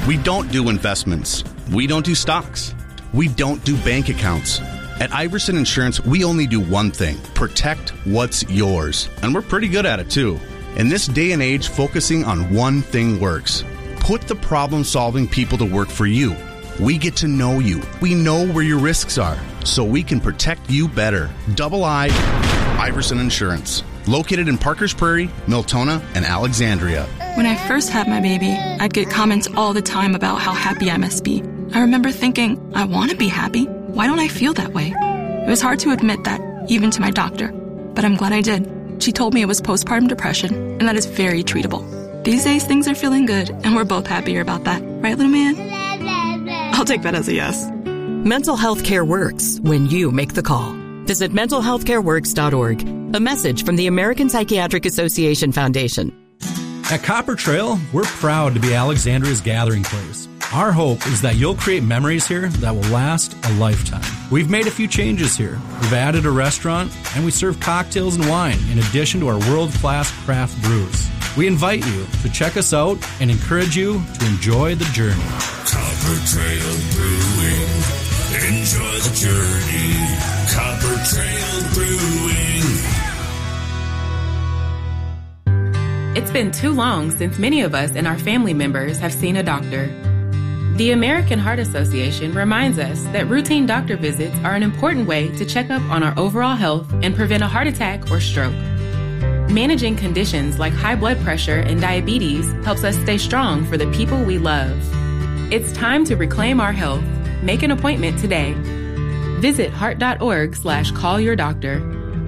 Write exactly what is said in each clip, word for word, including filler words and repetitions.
We don't do investments. We don't do stocks. We don't do bank accounts. At Iverson Insurance, we only do one thing: protect what's yours. And we're pretty good at it, too. In this day and age, focusing on one thing works. Put the problem-solving people to work for you. We get to know you. We know where your risks are, so we can protect you better. Double I, Iverson Insurance. Located in Parkers Prairie, Miltona, and Alexandria. When I first had my baby, I'd get comments all the time about how happy I must be. I remember thinking, I want to be happy. Why don't I feel that way? It was hard to admit that, even to my doctor. But I'm glad I did. She told me it was postpartum depression, and that is very treatable. These days, things are feeling good, and we're both happier about that. Right, little man? I'll take that as a yes. Mental health care works when you make the call. Visit mental health care works dot org. A message from the American Psychiatric Association Foundation. At Copper Trail, we're proud to be Alexandria's gathering place. Our hope is that you'll create memories here that will last a lifetime. We've made a few changes here. We've added a restaurant, and we serve cocktails and wine in addition to our world-class craft brews. We invite you to check us out and encourage you to enjoy the journey. Copper Trail Brewing. Enjoy the journey. Copper Trail Brewing. It's been too long since many of us and our family members have seen a doctor. The American Heart Association reminds us that routine doctor visits are an important way to check up on our overall health and prevent a heart attack or stroke. Managing conditions like high blood pressure and diabetes helps us stay strong for the people we love. It's time to reclaim our health. Make an appointment today. Visit heart.org slash call your doctor.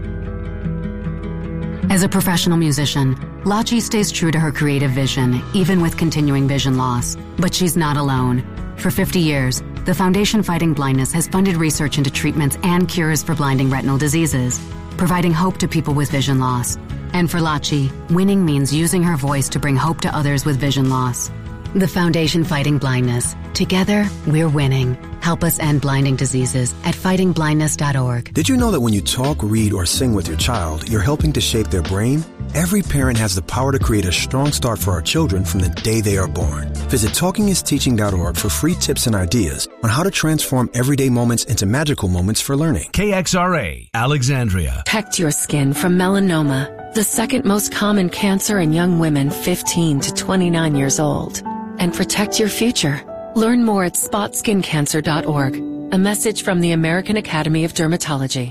As a professional musician, Lachi stays true to her creative vision, even with continuing vision loss. But she's not alone. For fifty years, the Foundation Fighting Blindness has funded research into treatments and cures for blinding retinal diseases, providing hope to people with vision loss. And for Lachi, winning means using her voice to bring hope to others with vision loss. The Foundation Fighting Blindness. Together, we're winning. Help us end blinding diseases at fighting blindness dot org. Did you know that when you talk, read, or sing with your child, you're helping to shape their brain? Every parent has the power to create a strong start for our children from the day they are born. Visit talking is teaching dot org for free tips and ideas on how to transform everyday moments into magical moments for learning. K X R A, Alexandria. Protect your skin from melanoma, the second most common cancer in young women fifteen to twenty-nine years old. And protect your future. Learn more at spot skin cancer dot org. A message from the American Academy of Dermatology.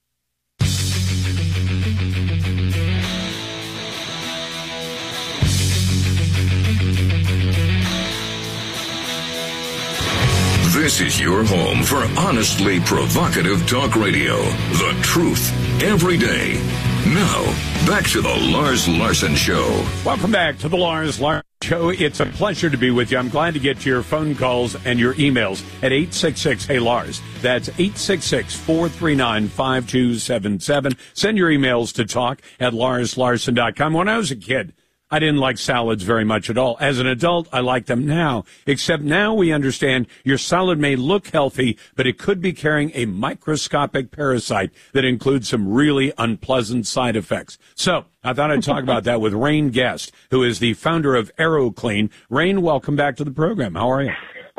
This is your home for honestly provocative talk radio. The truth every day. Now, back to the Lars Larson Show. Welcome back to the Lars Larson Show. It's a pleasure to be with you. I'm glad to get to your phone calls and your emails at eight six six, hey Lars. That's eight six six, four three nine, five two seven seven. Send your emails to talk at lars larson dot com. When I was a kid, I didn't like salads very much at all. As an adult, I like them now, except now we understand your salad may look healthy, but it could be carrying a microscopic parasite that includes some really unpleasant side effects. So I thought I'd talk about that with Rain Guest, who is the founder of AeroClean. Rain, welcome back to the program. How are you?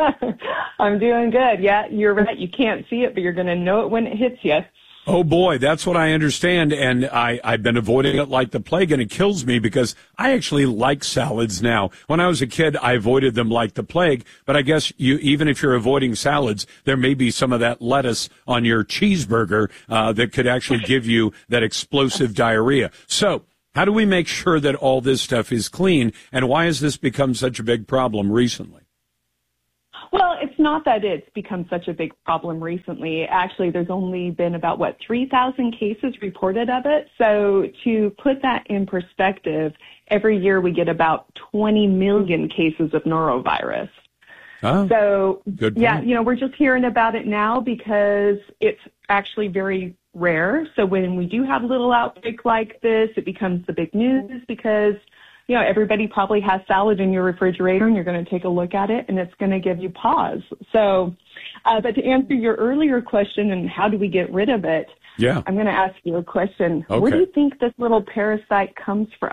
I'm doing good. Yeah, you're right. You can't see it, but you're going to know it when it hits you. Oh, boy, that's what I understand, and I, I've been avoiding it like the plague, and it kills me because I actually like salads now. When I was a kid, I avoided them like the plague, but I guess you, even if you're avoiding salads, there may be some of that lettuce on your cheeseburger uh, that could actually give you that explosive diarrhea. So how do we make sure that all this stuff is clean, and why has this become such a big problem recently? Well, it's not that it's become such a big problem recently. Actually, there's only been about, what, three thousand cases reported of it. So to put that in perspective, every year we get about twenty million cases of norovirus. Oh, so, good point. Yeah, you know, we're just hearing about it now because it's actually very rare. So when we do have a little outbreak like this, it becomes the big news because you know, everybody probably has salad in your refrigerator and you're going to take a look at it and it's going to give you pause. So, uh, but to answer your earlier question and how do we get rid of it? Yeah. I'm going to ask you a question. Okay. Where do you think this little parasite comes from?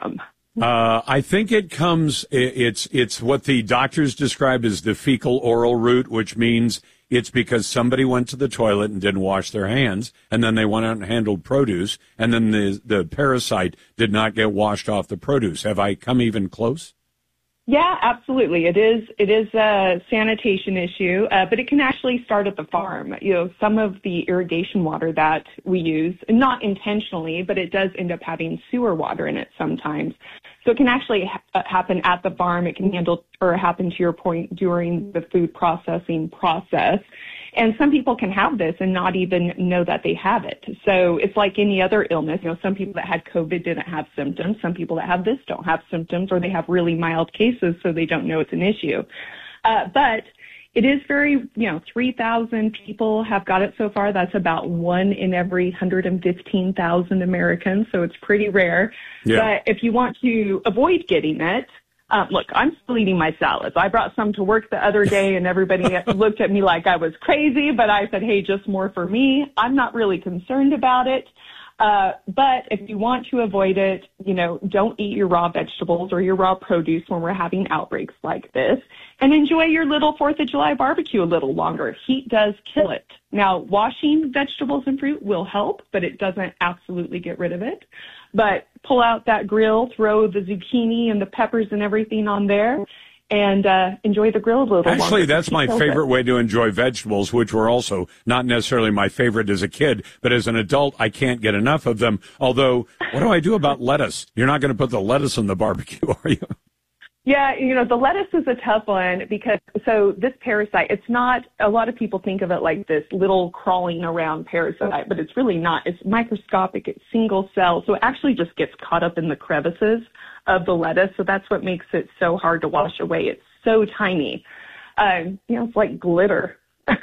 Uh, I think it comes, it's, it's what the doctors describe as the fecal oral route, which means it's because somebody went to the toilet and didn't wash their hands, and then they went out and handled produce, and then the, the parasite did not get washed off the produce. Have I come even close? Yeah, absolutely. It is, it is a sanitation issue, uh, but it can actually start at the farm. You know, some of the irrigation water that we use, not intentionally, but it does end up having sewer water in it sometimes. So it can actually ha- happen at the farm. It can handle or happen, to your point, during the food processing process. And some people can have this and not even know that they have it. So it's like any other illness. You know, some people that had COVID didn't have symptoms. Some people that have this don't have symptoms, or they have really mild cases, so they don't know it's an issue. Uh, but it is very, you know, three thousand people have got it so far. That's about one in every one hundred fifteen thousand Americans, so it's pretty rare. Yeah. But if you want to avoid getting it, Um, look, I'm still eating my salads. I brought some to work the other day, and everybody looked at me like I was crazy, but I said, hey, just more for me. I'm not really concerned about it. Uh, but if you want to avoid it, you know, don't eat your raw vegetables or your raw produce when we're having outbreaks like this, and enjoy your little fourth of July barbecue a little longer. Heat does kill it. Now, washing vegetables and fruit will help, but it doesn't absolutely get rid of it. But pull out that grill, throw the zucchini and the peppers and everything on there, and uh, enjoy the grill a little longer. Actually, that's my favorite way to enjoy vegetables, which were also not necessarily my favorite as a kid, but as an adult, I can't get enough of them. Although, what do I do about lettuce? You're not going to put the lettuce in the barbecue, are you? Yeah, you know, the lettuce is a tough one because, so this parasite, it's not, a lot of people think of it like this little crawling around parasite, but it's really not. It's microscopic, it's single cell, so it actually just gets caught up in the crevices of the lettuce, so that's what makes it so hard to wash away. It's so tiny. Um, you know, it's like glitter.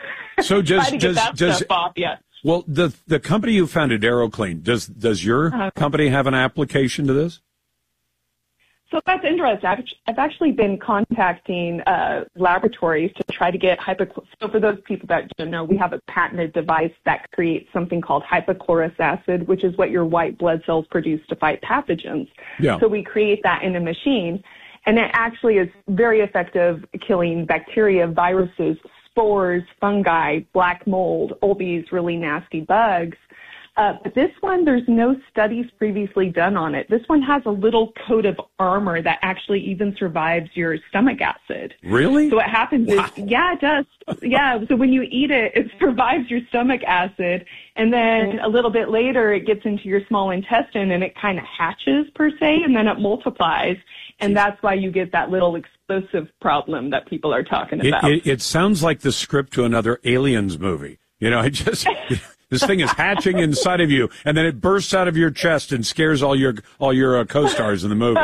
So just, to does, get that does, stuff off, yeah. Well, the, the company you founded, AeroClean, does, does your uh, company have an application to this? So that's interesting. I've, I've actually been contacting uh, laboratories to try to get hypochlorous. So for those people that don't know, we have a patented device that creates something called hypochlorous acid, which is what your white blood cells produce to fight pathogens. Yeah. So we create that in a machine, and it actually is very effective killing bacteria, viruses, spores, fungi, black mold, all these really nasty bugs. Uh, but this one, there's no studies previously done on it. This one has a little coat of armor that actually even survives your stomach acid. Really? So what happens wow. is, yeah, it does. Yeah, so when you eat it, it survives your stomach acid, and then a little bit later, it gets into your small intestine, and it kind of hatches, per se, and then it multiplies, and that's why you get that little explosive problem that people are talking about. It, it, it sounds like the script to another Aliens movie. You know, I just... This thing is hatching inside of you, and then it bursts out of your chest and scares all your all your uh, co-stars in the movie.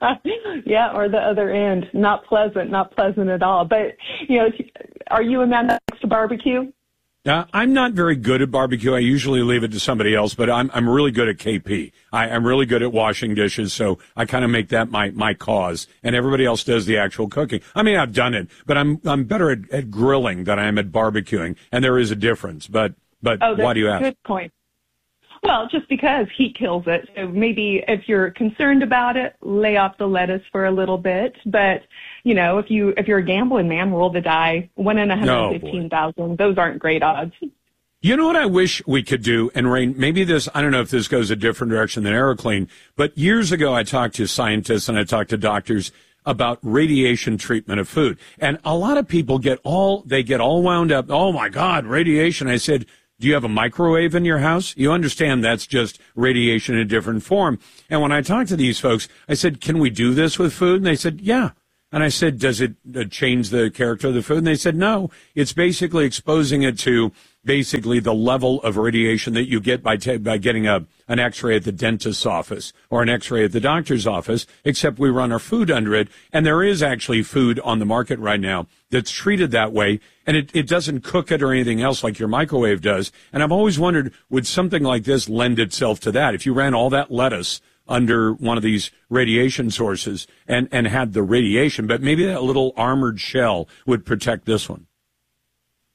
Yeah, or the other end. Not pleasant, not pleasant at all. But, you know, are you a man that likes to barbecue? Uh, I'm not very good at barbecue. I usually leave it to somebody else, but I'm I'm really good at K P. I, I'm really good at washing dishes, so I kind of make that my, my cause, and everybody else does the actual cooking. I mean, I've done it, but I'm I'm better at, at grilling than I am at barbecuing, and there is a difference, but... But oh, why do you ask? Good point. Well, just because heat kills it. So maybe if you're concerned about it, lay off the lettuce for a little bit. But, you know, if, you, if you're a gambling man, roll the die. One in one hundred fifteen thousand. Oh, those aren't great odds. You know what I wish we could do? And, Rain, maybe this, I don't know if this goes a different direction than AeroClean, but years ago I talked to scientists and I talked to doctors about radiation treatment of food. And a lot of people get all, they get all wound up. Oh, my God, radiation. I said, do you have a microwave in your house? You understand that's just radiation in a different form. And when I talked to these folks, I said, can we do this with food? And they said, yeah. And I said, does it uh, change the character of the food? And they said, no. It's basically exposing it to basically the level of radiation that you get by t- by getting a an X-ray at the dentist's office or an X-ray at the doctor's office, except we run our food under it. And there is actually food on the market right now that's treated that way, and it, it doesn't cook it or anything else like your microwave does. And I've always wondered, would something like this lend itself to that? If you ran all that lettuce under one of these radiation sources and, and had the radiation, but maybe that little armored shell would protect this one.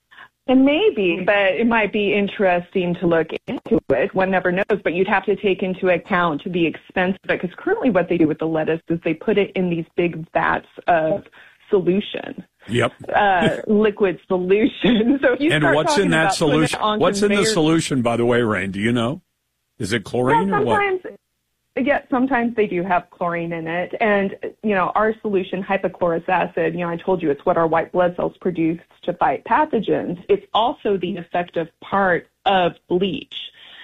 And maybe, but it might be interesting to look into it. One never knows, but you'd have to take into account the expense of it, because currently what they do with the lettuce is they put it in these big vats of solution. Yep. uh, liquid solution. So if you and start what's in that solution? What's in the solution, by the way, Rain? Do you know? Is it chlorine yeah, or what? Yeah, sometimes they do have chlorine in it. And, you know, our solution, hypochlorous acid, you know, I told you it's what our white blood cells produce to fight pathogens. It's also the effective part of bleach.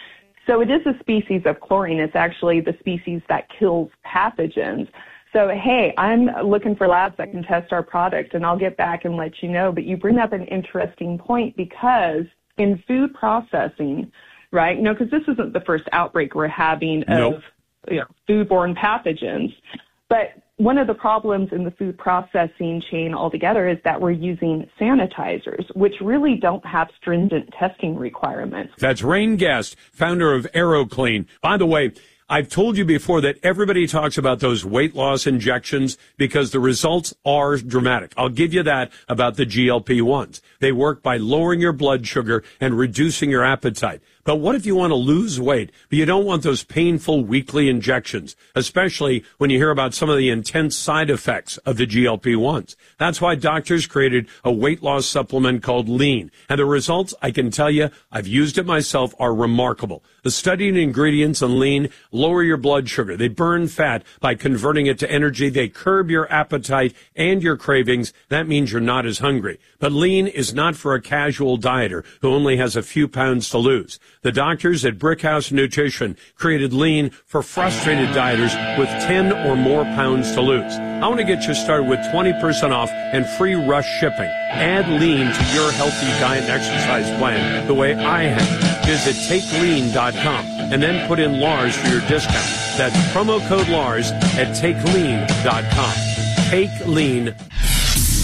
So it is a species of chlorine. It's actually the species that kills pathogens. So, hey, I'm looking for labs that can test our product, and I'll get back and let you know. But you bring up an interesting point, because in food processing, right, you know, because this isn't the first outbreak we're having of nope. you know, foodborne pathogens. But one of the problems in the food processing chain altogether is that we're using sanitizers, which really don't have stringent testing requirements. That's Rain Guest, founder of AeroClean. By the way, I've told you before that everybody talks about those weight loss injections because the results are dramatic. I'll give you that about the G L P ones. They work by lowering your blood sugar and reducing your appetite. But what if you want to lose weight, but you don't want those painful weekly injections, especially when you hear about some of the intense side effects of the G L P ones? That's why doctors created a weight loss supplement called Lean. And the results, I can tell you, I've used it myself, are remarkable. The studied ingredients in Lean lower your blood sugar. They burn fat by converting it to energy. They curb your appetite and your cravings. That means you're not as hungry. But Lean is not for a casual dieter who only has a few pounds to lose. The doctors at Brickhouse Nutrition created Lean for frustrated dieters with ten or more pounds to lose. I want to get you started with twenty percent off and free rush shipping. Add Lean to your healthy diet and exercise plan the way I have. Visit take lean dot com and then put in Lars for your discount. That's promo code Lars at take lean dot com. Take Lean.